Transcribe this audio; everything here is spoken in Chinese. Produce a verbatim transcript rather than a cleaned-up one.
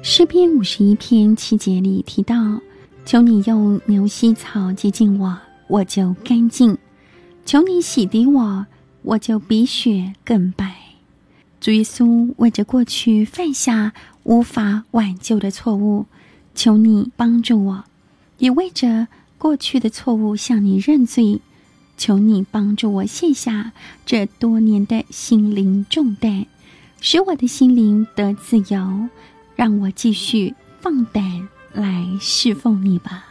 诗篇五十一篇七节里提到，求你用牛膝草洁净我，我就干净；求你洗涤我，我就比雪更白。主耶稣为着过去犯下无法挽救的错误，求你帮助我；也为着过去的错误向你认罪，求你帮助我卸下这多年的心灵重担，使我的心灵得自由，让我继续放胆来侍奉你吧。